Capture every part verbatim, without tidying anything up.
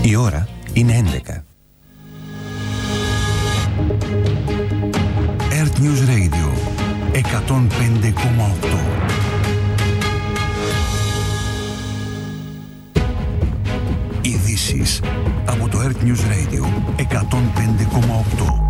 Η ώρα είναι έντεκα. Earth News Radio εκατόν πέντε κόμμα οκτώ. Ειδήσεις από το Earth News Radio εκατόν πέντε κόμμα οκτώ.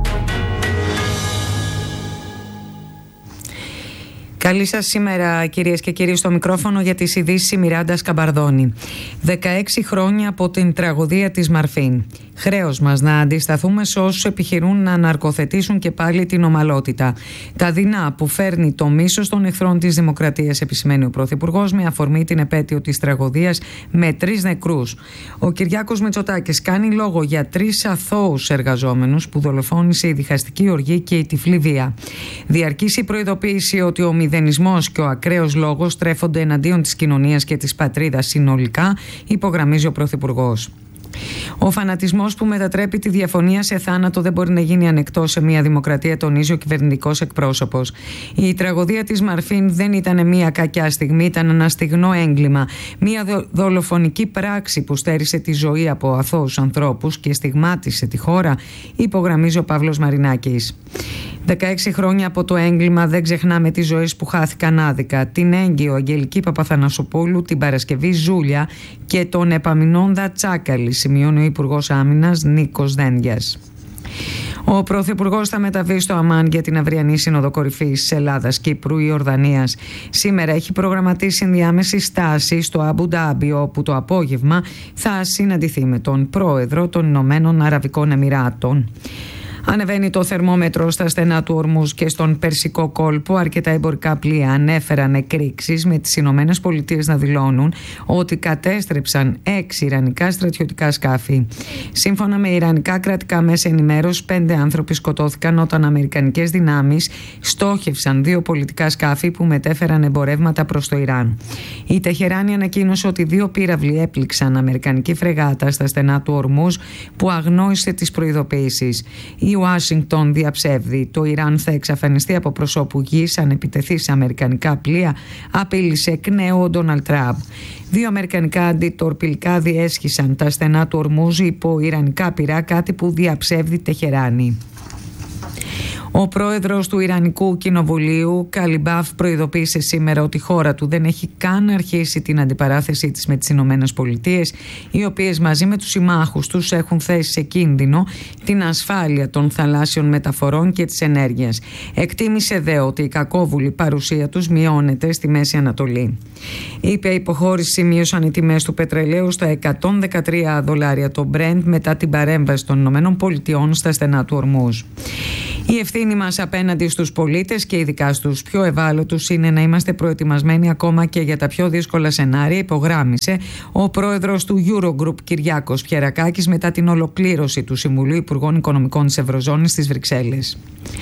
Καλή σας σήμερα, κυρίες και κύριοι, στο μικρόφωνο για τις ειδήσεις η Μιράντα Σκαμπαρδόνη. δεκαέξι χρόνια από την τραγωδία της Μαρφίν. Χρέος μας να αντισταθούμε σε όσους επιχειρούν να ναρκοθετήσουν και πάλι την ομαλότητα. Τα δεινά που φέρνει το μίσος των εχθρών της δημοκρατίας, επισημαίνει ο Πρωθυπουργός με αφορμή την επέτειο της τραγωδίας με τρεις νεκρούς. Ο Κυριάκος Μητσοτάκης κάνει λόγο για τρεις αθώους εργαζόμενους που δολοφόνησε η διχαστική οργή και η τυφλή βία. Διαρκής η προειδοποίηση ότι ο μηδενισμός και ο ακραίος λόγος τρέφονται εναντίον της κοινωνίας και της πατρίδας συνολικά, υπογραμμίζει ο Πρωθυπουργός. Ο φανατισμός που μετατρέπει τη διαφωνία σε θάνατο δεν μπορεί να γίνει ανεκτός σε μια δημοκρατία, τονίζει ο κυβερνητικός εκπρόσωπος. Η τραγωδία της Μαρφίν δεν ήταν μια κακιά στιγμή, ήταν ένα στιγνό έγκλημα. Μια δολοφονική πράξη που στέρισε τη ζωή από αθώους ανθρώπους και στιγμάτισε τη χώρα, υπογραμμίζει ο Παύλος Μαρινάκης. δεκαέξι χρόνια από το έγκλημα δεν ξεχνάμε τις ζωές που χάθηκαν άδικα. Την έγκυο Αγγελική Παπαθανασοπούλου, την Παρασκευή Ζούλια και τον επαμεινώντα Τσάκαλη, σημειώνει ο Υπουργός Άμυνας Νίκος Δένδιας. Ο Πρωθυπουργός θα μεταβεί στο Αμάν για την αυριανή Σύνοδο Κορυφής Ελλάδας, Κύπρου, Ιορδανίας. Σήμερα έχει προγραμματίσει ενδιάμεση στάση στο Αμπου Ντάμπι, όπου το απόγευμα θα συναντηθεί με τον Πρόεδρο των Ηνωμένων Αραβικών Εμιράτων. Ανεβαίνει το θερμόμετρο στα στενά του Ορμούζ και στον Περσικό κόλπο. Αρκετά εμπορικά πλοία ανέφεραν εκρήξεις, με τις Ηνωμένες Πολιτείες να δηλώνουν ότι κατέστρεψαν έξι ιρανικά στρατιωτικά σκάφη. Σύμφωνα με ιρανικά κρατικά μέσα ενημέρωσης, πέντε άνθρωποι σκοτώθηκαν όταν αμερικανικές δυνάμεις στόχευσαν δύο πολιτικά σκάφη που μετέφεραν εμπορεύματα προς το Ιράν. Η Τεχεράνη ανακοίνωσε ότι δύο πύραυλοι έπληξαν αμερικανική φρεγάτα στα στενά του Ορμούζ, που αγνόησε τις προειδοποιήσεις. Η Ουάσιγκτον διαψεύδει. Το Ιράν θα εξαφανιστεί από προσώπου γης αν επιτεθεί σε αμερικανικά πλοία, απείλησε εκ νέου ο Ντόναλντ Τραμπ. Δύο αμερικανικά αντιτορπιλικά διέσχισαν τα στενά του Ορμούζ υπό ιρανικά πυρά, κάτι που διαψεύδει Τεχεράνη. Ο πρόεδρος του Ιρανικού Κοινοβουλίου, Καλιμπάφ, προειδοποίησε σήμερα ότι η χώρα του δεν έχει καν αρχίσει την αντιπαράθεσή της με τις Ηνωμένες Πολιτείες, οι οποίες μαζί με τους συμμάχους τους έχουν θέσει σε κίνδυνο την ασφάλεια των θαλάσσιων μεταφορών και της ενέργειας. Εκτίμησε δε ότι η κακόβουλη παρουσία τους μειώνεται στη Μέση Ανατολή. Είπε υποχώρηση μείωσαν οι τιμές του πετρελαίου στα εκατόν δεκατρία δολάρια το Brent μετά την παρέμβαση των Ηνωμένων Πολιτειών στα στενά του Ορμούζ. Η ευθύνη μας απέναντι στους πολίτες και ειδικά στους πιο ευάλωτους είναι να είμαστε προετοιμασμένοι ακόμα και για τα πιο δύσκολα σενάρια, υπογράμμισε ο πρόεδρος του Eurogroup Κυριάκος Πιερακάκης μετά την ολοκλήρωση του Συμβουλίου Υπουργών Οικονομικών της Ευρωζώνης στις Βρυξέλλες.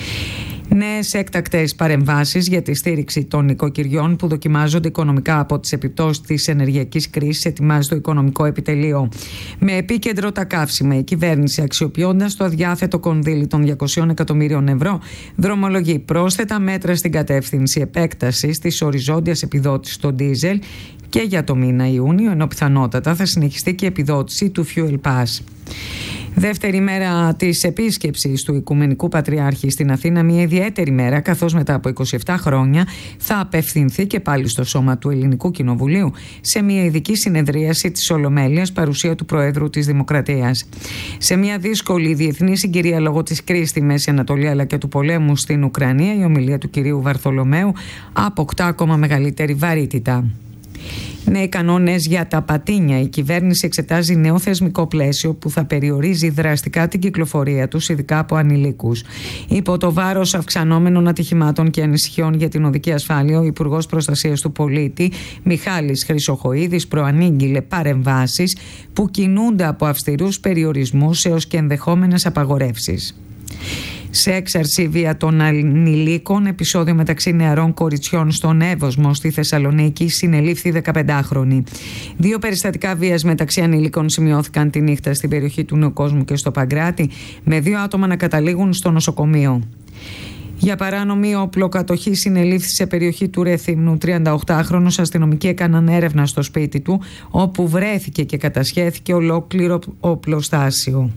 Νέες έκτακτες παρεμβάσεις για τη στήριξη των νοικοκυριών που δοκιμάζονται οικονομικά από τις επιπτώσεις της ενεργειακής κρίσης ετοιμάζει το Οικονομικό Επιτελείο. Με επίκεντρο τα καύσιμα, η κυβέρνηση, αξιοποιώντας το αδιάθετο κονδύλι των διακοσίων εκατομμύριων ευρώ, δρομολογεί πρόσθετα μέτρα στην κατεύθυνση επέκτασης της οριζόντιας επιδότησης στο ντίζελ και για το μήνα Ιούνιο, ενώ πιθανότατα θα συνεχιστεί και η επιδότηση του Fuel Pass. Δεύτερη μέρα της επίσκεψης του Οικουμενικού Πατριάρχη στην Αθήνα, μια ιδιαίτερη μέρα, καθώς μετά από είκοσι επτά χρόνια θα απευθυνθεί και πάλι στο σώμα του Ελληνικού Κοινοβουλίου σε μια ειδική συνεδρίαση της Ολομέλειας, παρουσία του Προέδρου της Δημοκρατίας. Σε μια δύσκολη διεθνή συγκυρία λόγω της κρίσης στη Μέση Ανατολή αλλά και του πολέμου στην Ουκρανία, η ομιλία του κυρίου Βαρθολομαίου αποκτά ακόμα μεγαλύτερη βαρύτητα. Νέοι κανόνες για τα πατίνια. Η κυβέρνηση εξετάζει νέο θεσμικό πλαίσιο που θα περιορίζει δραστικά την κυκλοφορία τους, ειδικά από ανηλίκους. Υπό το βάρος αυξανόμενων ατυχημάτων και ανησυχιών για την οδική ασφάλεια, ο Υπουργός Προστασίας του Πολίτη, Μιχάλης Χρυσοχοΐδης, προανήγγειλε παρεμβάσεις που κινούνται από αυστηρούς περιορισμούς έως και ενδεχόμενες απαγορεύσεις. Σε έξαρση βία των ανηλίκων, επεισόδιο μεταξύ νεαρών κοριτσιών στον Εύωσμο στη Θεσσαλονίκη, συνελήφθη δεκαπεντάχρονη. Δύο περιστατικά βίας μεταξύ ανηλίκων σημειώθηκαν τη νύχτα στην περιοχή του Νεοκόσμου και στο Παγκράτη, με δύο άτομα να καταλήγουν στο νοσοκομείο. Για παράνομη όπλοκατοχή συνελήφθη σε περιοχή του Ρεθύμνου. τριανταοκτάχρονος αστυνομικοί έκαναν έρευνα στο σπίτι του, όπου βρέθηκε και κατασχέθηκε ολόκληρο οπλοστάσιο.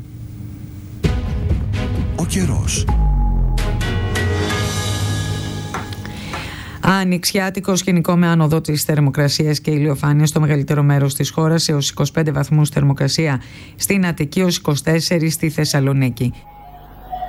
Ο καιρός. Ανοιξιάτικο σκηνικό με άνοδο της θερμοκρασίας και ηλιοφάνεια στο μεγαλύτερο μέρος της χώρας, έως είκοσι πέντε βαθμούς θερμοκρασία στην Αττική, έως είκοσι τέσσερα στη Θεσσαλονίκη.